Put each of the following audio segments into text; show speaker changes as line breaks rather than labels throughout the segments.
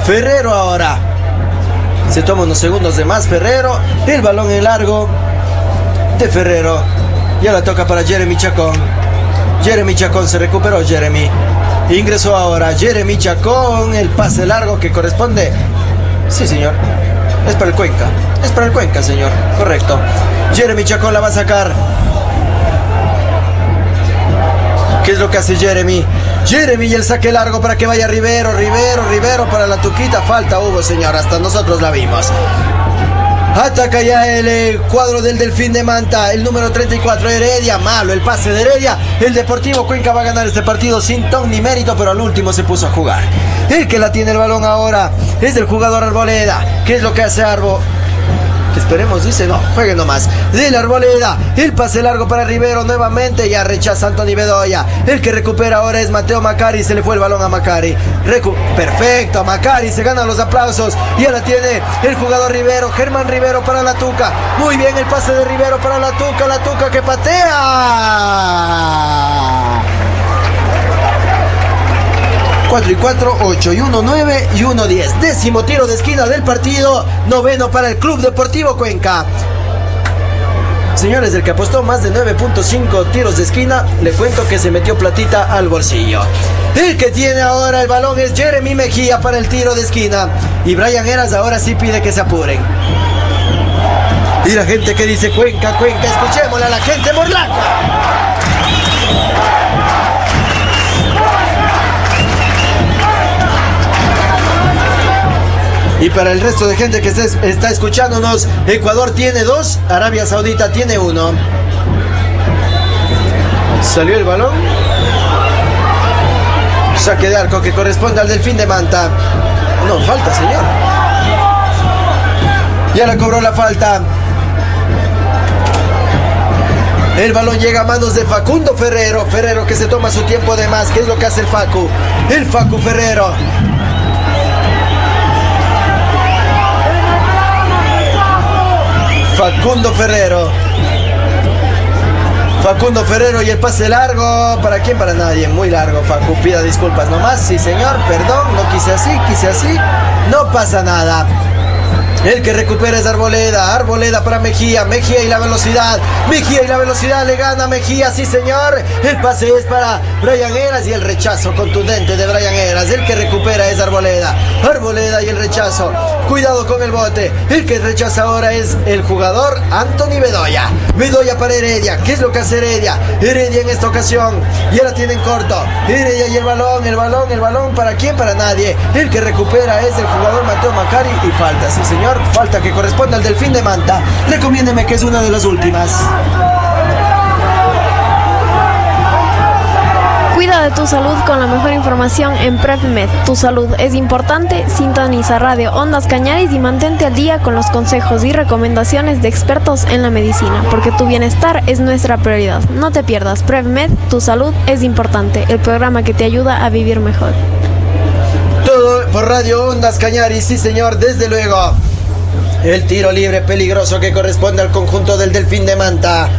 Ferrero ahora. Se toma unos segundos de más Ferrero. El balón en largo de Ferrero. Ya la toca para Jeremy Chacón. Jeremy Chacón se recuperó. Jeremy ingresó ahora. Jeremy Chacón. El pase largo que corresponde. Sí, señor. Es para el Cuenca. Es para el Cuenca, señor. Correcto. Jeremy Chacón la va a sacar. ¿Qué es lo que hace Jeremy? Jeremy y el saque largo para que vaya Rivero. Rivero para la Tuquita. Falta hubo, señor. Hasta nosotros la vimos. Ataca ya el cuadro del Delfín de Manta. El número 34, Heredia. Malo el pase de Heredia. El Deportivo Cuenca va a ganar este partido sin ton ni mérito, pero al último se puso a jugar. El que la tiene el balón ahora es el jugador Arboleda. ¿Qué es lo que hace Arbo? Esperemos, dice, no, juegue nomás. De la Arboleda, el pase largo para Rivero nuevamente, ya rechaza Anthony Bedoya. El que recupera ahora es Mateo Macari, se le fue el balón a Macari. Perfecto, Macari se gana los aplausos. Y ahora tiene el jugador Rivero, Germán Rivero para la Tuca. Muy bien el pase de Rivero para la Tuca que patea. 4 y 4, 8 y 1, 9 y 1, 10. 10º tiro de esquina del partido. 9º para el Club Deportivo Cuenca. Señores, el que apostó más de 9.5 tiros de esquina, le cuento que se metió platita al bolsillo. El que tiene ahora el balón es Jeremy Mejía para el tiro de esquina. Y Brian Heras ahora sí pide que se apuren. Y la gente que dice Cuenca, escuchémosle a la gente morlaca. Y para el resto de gente que está escuchándonos, Ecuador tiene 2, Arabia Saudita tiene 1. Salió el balón. Saque de arco que corresponde al Delfín de Manta. No, falta, señor. Ya la cobró la falta. El balón llega a manos de Facundo Ferrero. Ferrero que se toma su tiempo de más. ¿Qué es lo que hace el Facu? El Facu Ferrero. Facundo Ferrero y el pase largo. ¿Para quién? Para nadie. Muy largo, Facu. Pida disculpas nomás. Sí, señor. Perdón. No quise así. No pasa nada. El que recupera es Arboleda. Arboleda para Mejía. Mejía y la velocidad. Le gana Mejía. Sí, señor. El pase es para Brian Heras y el rechazo contundente de Brian Heras. El que recupera es Arboleda. Arboleda y el rechazo. Cuidado con el bote. El que rechaza ahora es el jugador Anthony Bedoya. Bedoya para Heredia. ¿Qué es lo que hace Heredia? Heredia en esta ocasión. Y ahora tienen corto. Heredia y el balón. ¿Para quién? Para nadie. El que recupera es el jugador Mateo Macari. Y falta, sí, señor. Falta que corresponde al Delfín de Manta. Recomiéndeme que es una de las últimas.
Cuida de tu salud con la mejor información en PrevMed. Tu salud es importante. Sintoniza Radio Ondas Cañaris y mantente al día con los consejos y recomendaciones de expertos en la medicina, porque tu bienestar es nuestra prioridad. No te pierdas PrevMed. Tu salud es importante. El programa que te ayuda a vivir mejor.
Todo por Radio Ondas Cañaris, sí, señor, desde luego. El tiro libre peligroso que corresponde al conjunto del Delfín de Manta.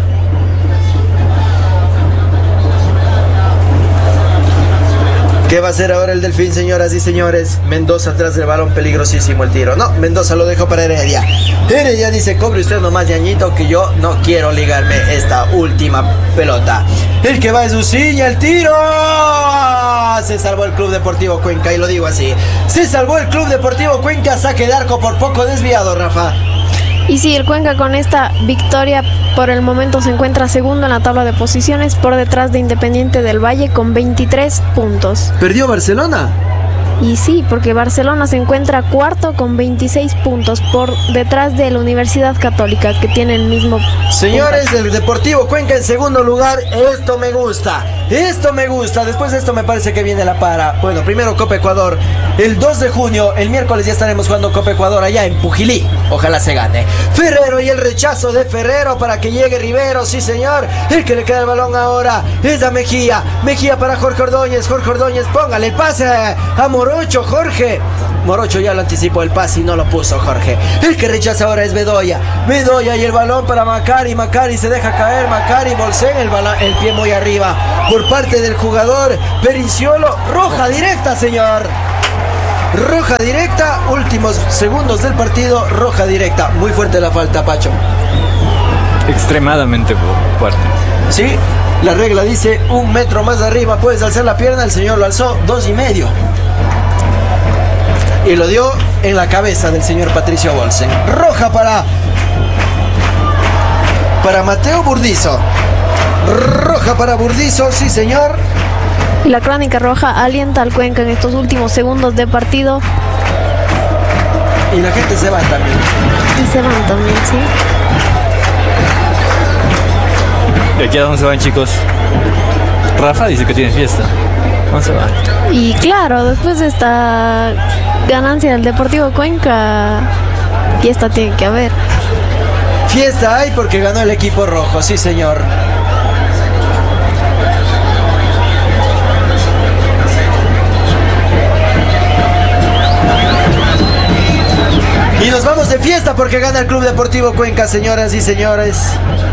¿Qué va a hacer ahora el Delfín, señoras y señores? Mendoza atrás del balón, peligrosísimo el tiro. No, Mendoza lo dejó para Heredia. Heredia dice, cobre usted nomás, ñañito, que yo no quiero ligarme esta última pelota. El que va es Uciña, el tiro. Se salvó el Club Deportivo Cuenca, y lo digo así. Se salvó el Club Deportivo Cuenca, saque de arco por poco desviado, Rafa.
Y sí, el Cuenca con esta victoria por el momento se encuentra segundo en la tabla de posiciones por detrás de Independiente del Valle con 23 puntos.
¿Perdió Barcelona?
Y sí, porque Barcelona se encuentra cuarto con 26 puntos por detrás de la Universidad Católica, que tiene el mismo.
Señores, el Deportivo Cuenca en segundo lugar. Esto me gusta. Después de esto me parece que viene la para. Bueno, primero Copa Ecuador. El 2 de junio, el miércoles ya estaremos jugando Copa Ecuador allá en Pujilí. Ojalá se gane. Ferrero y el rechazo de Ferrero para que llegue Rivero. Sí, señor. El que le queda el balón ahora es a Mejía. Mejía para Jorge Ordóñez. Póngale el pase a Morocho, Jorge. Morocho ya lo anticipó el pase y no lo puso Jorge. El que rechaza ahora es Bedoya y el balón para Macari. Macari se deja caer. Macari bolsea el pie muy arriba por parte del jugador Periciolo. Roja directa, señor. Roja directa, últimos segundos del partido, roja directa. Muy fuerte la falta, Pacho.
Extremadamente fuerte.
Sí, la regla dice 1 metro más arriba puedes alzar la pierna, el señor lo alzó 2,5. Y lo dio en la cabeza del señor Patricio Bolsen. Roja para Mateo Burdizo. Roja para Burdizo, sí señor.
Y la crónica roja alienta al Cuenca en estos últimos segundos de partido.
Y la gente se va también.
Y se van también, sí.
¿Y aquí a dónde se van, chicos? Rafa dice que tiene fiesta. ¿Dónde se van?
Y claro, después de esta ganancia del Deportivo Cuenca, fiesta tiene que haber.
Fiesta hay porque ganó el equipo rojo, sí señor. Y nos vamos de fiesta porque gana el Club Deportivo Cuenca, señoras y señores.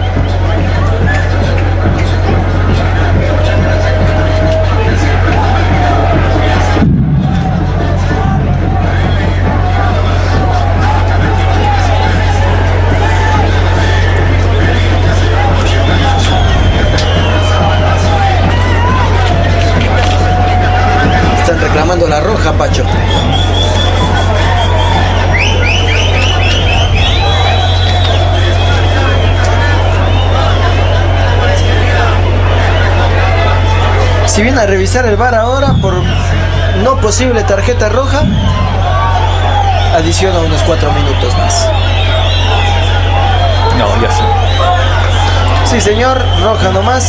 Están reclamando la roja, Pacho. Si viene a revisar el VAR ahora por no posible tarjeta roja, adiciona unos 4 minutos más.
No, ya sí.
Sí, señor, roja nomás.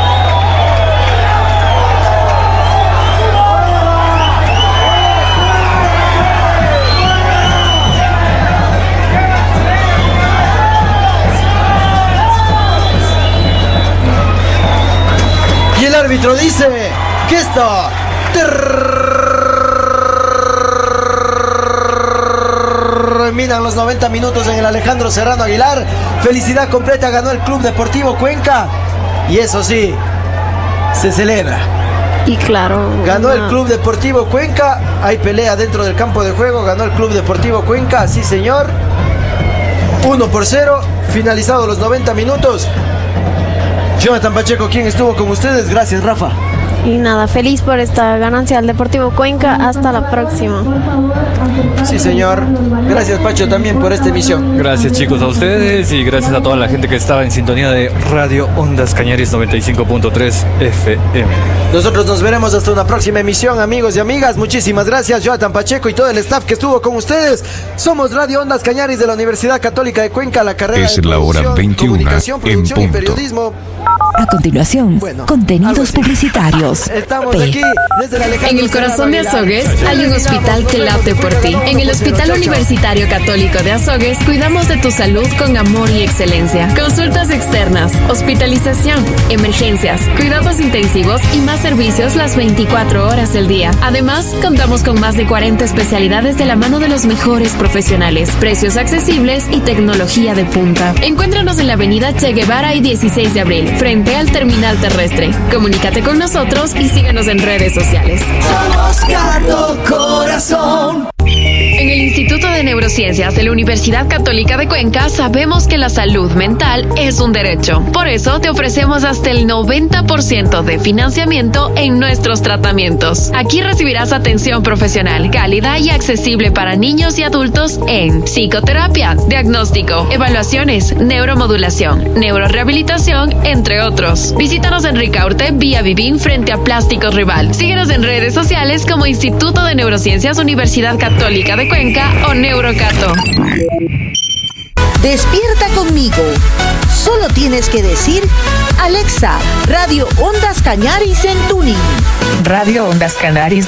Y el árbitro dice que esto terminan los 90 minutos en el Alejandro Serrano Aguilar. Felicidad completa, ganó el Club Deportivo Cuenca. Y eso sí, se celebra.
Y claro,
ganó el Club Deportivo Cuenca. Hay pelea dentro del campo de juego. Ganó el Club Deportivo Cuenca, sí señor. 1-0, finalizados los 90 minutos. Jonathan Pacheco, ¿quién estuvo con ustedes? Gracias, Rafa.
Y nada, feliz por esta ganancia del Deportivo Cuenca. Hasta la próxima.
Sí, señor. Gracias, Pacho, también por esta emisión.
Gracias, chicos, a ustedes y gracias a toda la gente que estaba en sintonía de Radio Ondas Cañaris 95.3 FM.
Nosotros nos veremos hasta una próxima emisión, amigos y amigas. Muchísimas gracias, Jonathan Pacheco y todo el staff que estuvo con ustedes. Somos Radio Ondas Cañaris de la Universidad Católica de Cuenca, la carrera
es
de
la hora 21
comunicación, producción
en
y
punto.
Periodismo.
A continuación, contenidos publicitarios.
Estamos aquí desde el Alejandro
En el corazón de
Serrano
Azogues
Aguilar.
hay un hospital que late por ti. En el Hospital Universitario Católico de Azogues cuidamos de tu salud con amor y excelencia. Consultas externas, hospitalización, emergencias, cuidados intensivos y más servicios las 24 horas del día. Además, contamos con más de 40 especialidades de la mano de los mejores profesionales, precios accesibles y tecnología de punta. Encuéntranos en la avenida Che Guevara y 16 de abril, frente al terminal terrestre. Comunícate con nosotros y síguenos en redes sociales.
Somos Gato Corazón.
En el Instituto de Neurociencias de la Universidad Católica de Cuenca sabemos que la salud mental es un derecho. Por eso te ofrecemos hasta el 90% de financiamiento en nuestros tratamientos. Aquí recibirás atención profesional, cálida y accesible para niños y adultos en psicoterapia, diagnóstico, evaluaciones, neuromodulación, neurorehabilitación, entre otros. Visítanos en Ricaurte, vía Vivín, frente a Plásticos Rival. Síguenos en redes sociales como Instituto de Neurociencias Universidad Católica de Cuenca o Neurocato.
Despierta conmigo. Solo tienes que decir: Alexa, Radio Ondas Cañaris en tuning.
Radio Ondas Cañaris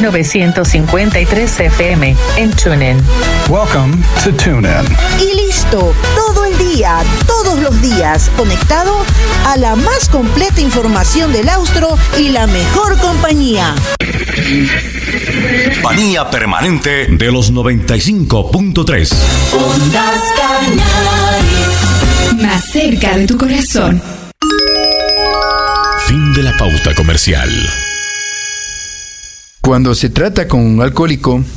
953 FM en TuneIn.
Welcome to TuneIn.
Y listo, todo el día, todos los días, conectado a la más completa información del Austro y la mejor compañía.
Manía permanente de los 95.3.
Ondas Cañaris.
Más cerca de tu corazón.
Fin de la pauta comercial.
Cuando se trata con un alcohólico,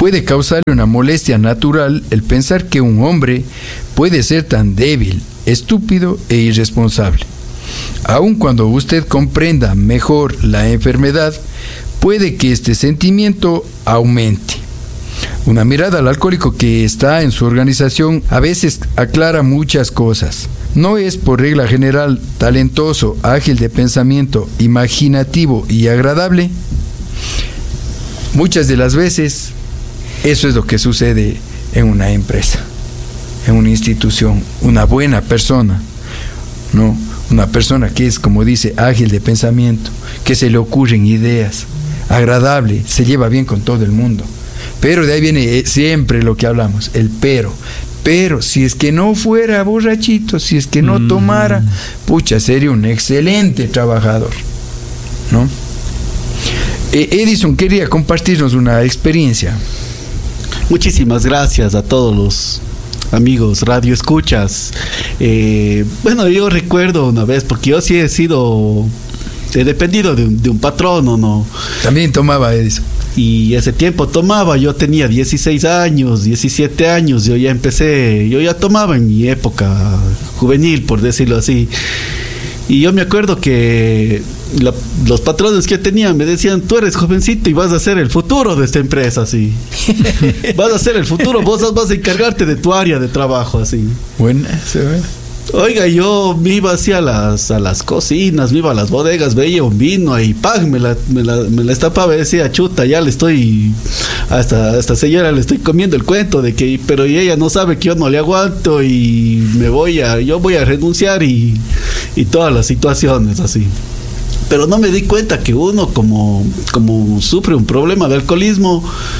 puede causarle una molestia natural el pensar que un hombre puede ser tan débil, estúpido e irresponsable. Aun cuando usted comprenda mejor la enfermedad, puede que este sentimiento aumente. Una mirada al alcohólico que está en su organización a veces aclara muchas cosas. No es por regla general talentoso, ágil de pensamiento, imaginativo y agradable. Muchas de las veces eso es lo que sucede en una empresa, en una institución. Una buena persona, ¿no? Una persona que es, como dice, ágil de pensamiento, que se le ocurren ideas, agradable, se lleva bien con todo el mundo. Pero de ahí viene siempre lo que hablamos, el pero. Pero si es que no fuera borrachito, si es que no tomara, pucha, sería un excelente trabajador, ¿no? Edison quería compartirnos una experiencia.
Muchísimas gracias a todos los amigos radio escuchas. Bueno, yo recuerdo una vez, porque yo sí he dependido de un patrón, ¿o no? También tomaba Edison. Y ese tiempo tomaba, yo tenía 16 años, 17 años, yo ya tomaba en mi época juvenil, por decirlo así. Y yo me acuerdo que los patrones que yo tenía me decían: tú eres jovencito y vas a ser el futuro de esta empresa, así. Vas a ser el futuro, vos vas a encargarte de tu área de trabajo, así. Bueno, se ve. Oiga, yo me iba hacia a las cocinas, me iba a las bodegas, veía un vino y ¡pam! Me la destapaba y decía: chuta, ya le estoy, a esta señora le estoy comiendo el cuento de que, pero ella no sabe que yo no le aguanto y yo voy a renunciar y todas las situaciones así. Pero no me di cuenta que uno como sufre un problema de alcoholismo,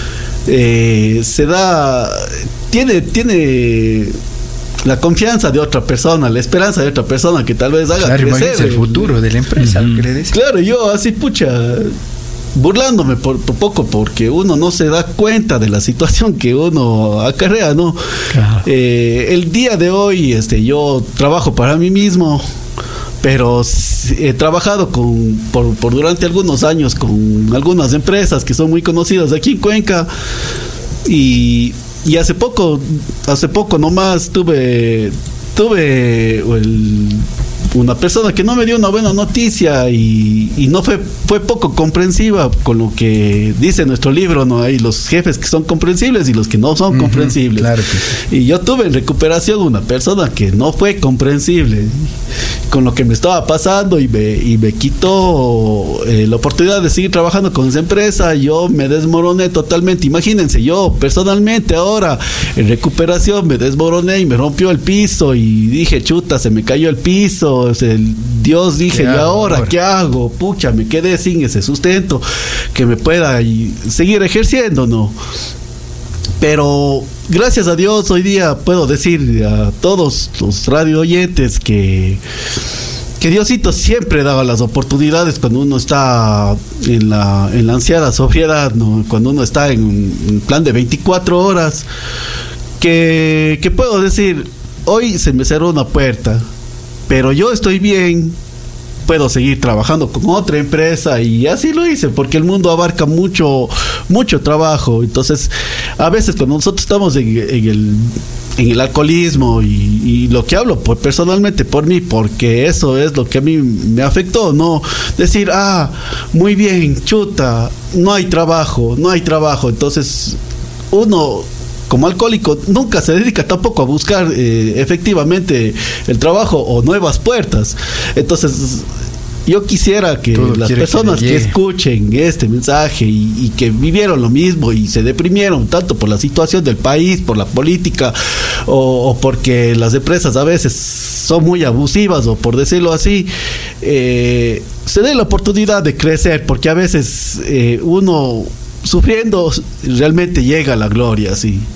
tiene la confianza de otra persona, la esperanza de otra persona que tal vez haga crecer
el futuro de la empresa, lo que le decía.
Claro, yo así, burlándome por poco, porque uno no se da cuenta de la situación que uno acarrea, ¿no? Claro. El día de hoy, yo trabajo para mí mismo, pero he trabajado por durante algunos años con algunas empresas que son muy conocidas aquí en Cuenca. Y hace poco nomás tuve una persona que no me dio una buena noticia y no fue poco comprensiva con lo que dice nuestro libro, ¿no? Hay los jefes que son comprensibles y los que no son comprensibles. Claro que sí. Y yo tuve en recuperación una persona que no fue comprensible con lo que me estaba pasando y me quitó la oportunidad de seguir trabajando con esa empresa. Yo me desmoroné totalmente. Imagínense, yo personalmente ahora en recuperación me desmoroné y me rompió el piso y dije: chuta, se me cayó el piso. Dios, dije, ¿y ahora qué hago? Pucha, me quedé sin ese sustento que me pueda seguir ejerciendo, ¿no? Pero gracias a Dios hoy día puedo decir a todos los radio oyentes que Diosito siempre daba las oportunidades cuando uno está en la ansiada sobriedad, ¿no? Cuando uno está en un plan de 24 horas, que puedo decir: hoy se me cerró una puerta, pero yo estoy bien, puedo seguir trabajando con otra empresa, y así lo hice, porque el mundo abarca mucho trabajo. Entonces, a veces cuando nosotros estamos en el alcoholismo, y lo que hablo personalmente por mí, porque eso es lo que a mí me afectó, no decir: muy bien, chuta, no hay trabajo. Entonces, uno como alcohólico nunca se dedica tampoco a buscar efectivamente el trabajo o nuevas puertas. Entonces, yo quisiera que las personas que escuchen este mensaje y que vivieron lo mismo y se deprimieron tanto por la situación del país, por la política, o porque las empresas a veces son muy abusivas, o por decirlo así, se dé la oportunidad de crecer, porque a veces uno sufriendo realmente llega a la gloria, sí.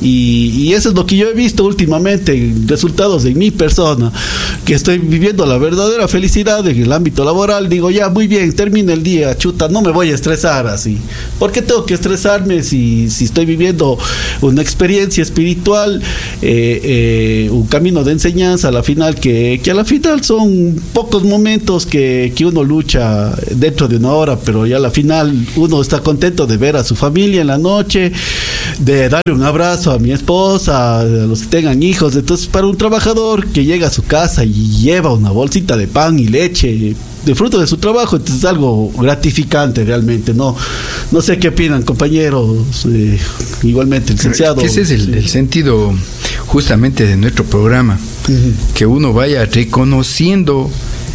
Y eso es lo que yo he visto últimamente, resultados de mi persona, que estoy viviendo la verdadera felicidad en el ámbito laboral. Digo, ya, muy bien, termina el día, chuta, no me voy a estresar así. ¿Por qué tengo que estresarme si estoy viviendo una experiencia espiritual, un camino de enseñanza a la final, que a la final son pocos momentos que uno lucha dentro de una hora, pero ya a la final uno está contento de ver a su familia en la noche, de darle un abrazo a mi esposa, a los que tengan hijos. Entonces, para un trabajador que llega a su casa y lleva una bolsita de pan y leche de fruto de su trabajo, entonces es algo gratificante realmente. No sé qué opinan, compañeros, igualmente licenciado.
Ese es el sentido justamente de nuestro programa, que uno vaya reconociendo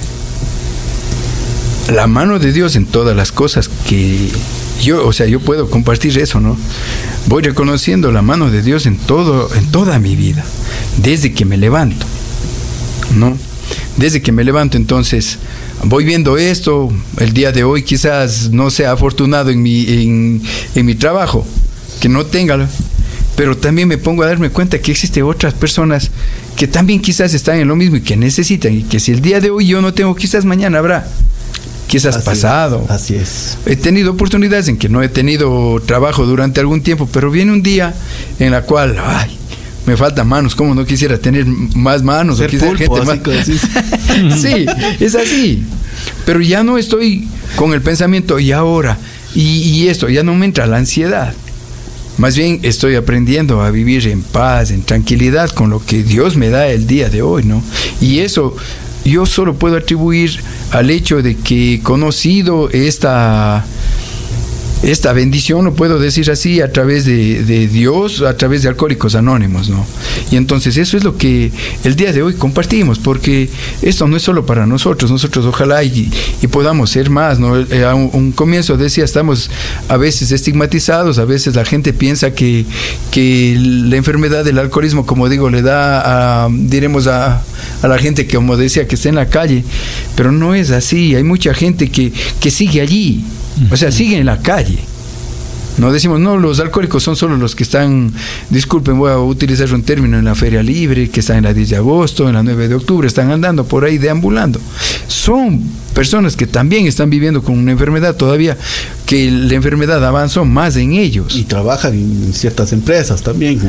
la mano de Dios en todas las cosas que yo puedo compartir eso, ¿no? Voy reconociendo la mano de Dios en toda mi vida, desde que me levanto, ¿no? Desde que me levanto, entonces voy viendo esto. El día de hoy quizás no sea afortunado en mi trabajo, que no tenga, pero también me pongo a darme cuenta que existen otras personas que también quizás están en lo mismo y que necesitan, y que si el día de hoy yo no tengo, quizás mañana habrá. Quizás así pasado.
Así es.
He tenido oportunidades en que no he tenido trabajo durante algún tiempo, pero viene un día en la cual, me faltan manos, como no quisiera tener más manos,
ser
o
pulpo,
gente más. Sí, es así. Pero ya no estoy con el pensamiento y ahora y esto, ya no me entra la ansiedad. Más bien estoy aprendiendo a vivir en paz, en tranquilidad con lo que Dios me da el día de hoy, ¿no? Y eso yo solo puedo atribuir al hecho de que he conocido esta bendición, lo puedo decir así, a través de Dios, a través de Alcohólicos Anónimos, ¿no? Y entonces eso es lo que el día de hoy compartimos, porque esto no es solo para nosotros ojalá y podamos ser más, ¿no? A un comienzo decía, estamos a veces estigmatizados, a veces la gente piensa que la enfermedad del alcoholismo, como digo, le da a la gente, que como decía, que está en la calle, pero no es así. Hay mucha gente que sigue allí, o sea, sigue en la calle. No decimos, no, los alcohólicos son solo los que están, disculpen, voy a utilizar un término, en la Feria Libre, que están en la 10 de agosto, en la 9 de octubre, están andando por ahí deambulando. Son personas que también están viviendo con una enfermedad todavía, que la enfermedad avanzó más en ellos.
Y trabajan en ciertas empresas también.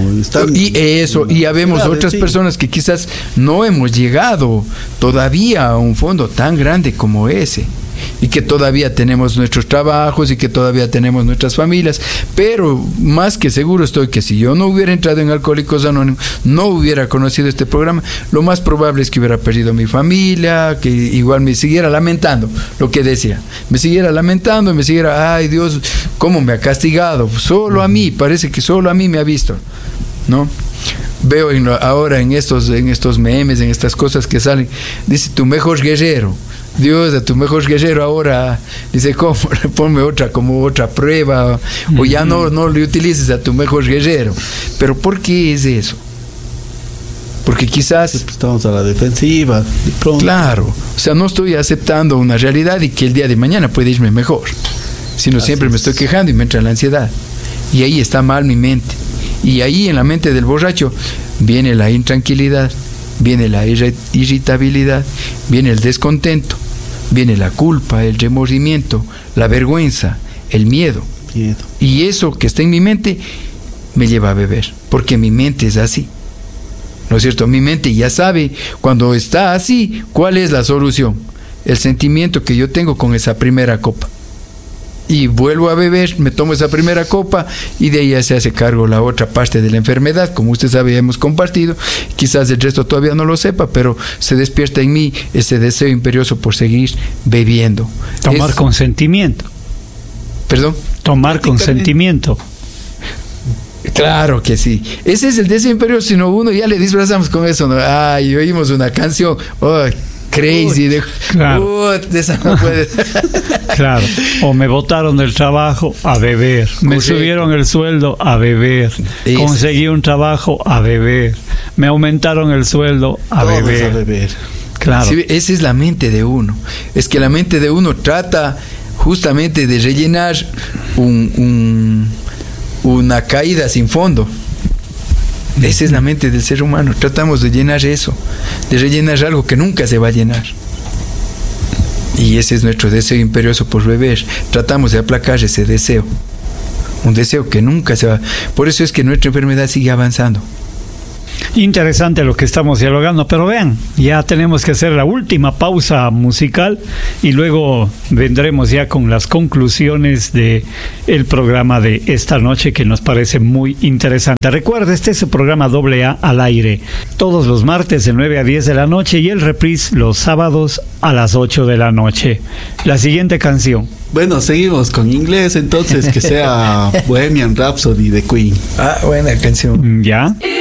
Y habemos otras personas que quizás no hemos llegado todavía a un fondo tan grande como ese, y que todavía tenemos nuestros trabajos y que todavía tenemos nuestras familias, pero más que seguro estoy que si yo no hubiera entrado en Alcohólicos Anónimos, no hubiera conocido este programa, lo más probable es que hubiera perdido mi familia, que igual me siguiera lamentando, lo que decía, me siguiera lamentando, me siguiera, ay Dios, cómo me ha castigado, solo a mí, parece que solo a mí me ha visto, ¿no? Veo ahora en estos memes, en estas cosas que salen, dice, tu mejor guerrero. Dios, a tu mejor guerrero ahora, dice, ¿cómo? Ponme otra prueba, o ya no le utilices a tu mejor guerrero. Pero ¿por qué es eso? Porque quizás
estamos a la defensiva.
Claro, o sea, no estoy aceptando una realidad y que el día de mañana puede irme mejor, sino siempre me estoy quejando y me entra la ansiedad. Y ahí está mal mi mente. Y ahí en la mente del borracho viene la intranquilidad, viene la irritabilidad, viene el descontento, viene la culpa, el remordimiento, la vergüenza, el miedo. Y eso que está en mi mente me lleva a beber, porque mi mente es así, ¿no es cierto? Mi mente ya sabe, cuando está así, cuál es la solución, el sentimiento que yo tengo con esa primera copa. Y vuelvo a beber, me tomo esa primera copa y de ahí ya se hace cargo la otra parte de la enfermedad. Como usted sabe, hemos compartido, quizás el resto todavía no lo sepa, pero se despierta en mí ese deseo imperioso por seguir bebiendo.
Tomar consentimiento.
¿Perdón?
Tomar consentimiento.
Claro que sí. Ese es el deseo imperioso, sino uno ya le disfrazamos con eso, ¿no? Ay, oímos una canción, crazy,
claro.
Esa no puede.
Claro, o me botaron del trabajo, a beber, me subieron el sueldo, a beber, conseguí un trabajo, a beber, me aumentaron el sueldo, a beber.
Claro. Sí, esa es la mente de uno. Es que la mente de uno trata justamente de rellenar una caída sin fondo. Esa es la mente del ser humano. Tratamos de llenar eso, de rellenar algo que nunca se va a llenar. Y ese es nuestro deseo imperioso por beber. Tratamos de aplacar ese deseo. Un deseo que nunca se va. Por eso es que nuestra enfermedad sigue avanzando.
Interesante lo que estamos dialogando, pero vean, ya tenemos que hacer la última pausa musical y luego vendremos ya con las conclusiones de el programa de esta noche, que nos parece muy interesante. Recuerda, este es el programa AA al aire, todos los martes de 9 a 10 de la noche y el reprise los sábados a las 8 de la noche. La siguiente canción.
Bueno, seguimos con inglés, entonces que sea Bohemian Rhapsody de Queen.
Ah, buena canción.
¿Ya?